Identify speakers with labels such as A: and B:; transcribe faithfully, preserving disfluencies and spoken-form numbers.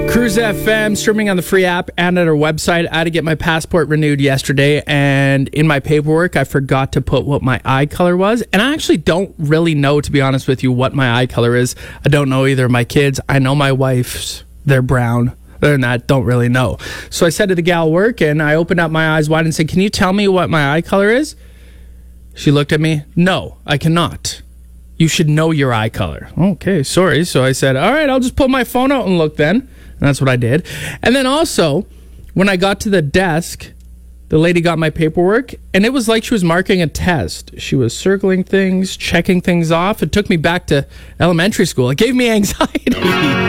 A: Cruise F M, streaming on the free app and at our website. I had to get my passport renewed yesterday, and in my paperwork, I forgot to put what my eye color was. And I actually don't really know, to be honest with you, what my eye color is. I don't know either of my kids. I know my wife's. They're brown. Other than that, don't really know. So I said to the gal work, and I opened up my eyes wide and said, "Can you tell me what my eye color is?" She looked at me. "No, I cannot. You should know your eye color." Okay, sorry. So I said, "All right, I'll just pull my phone out and look then." And that's what I did. And then also, when I got to the desk, the lady got my paperwork, and it was like she was marking a test. She was circling things, checking things off. It took me back to elementary school. It gave me anxiety.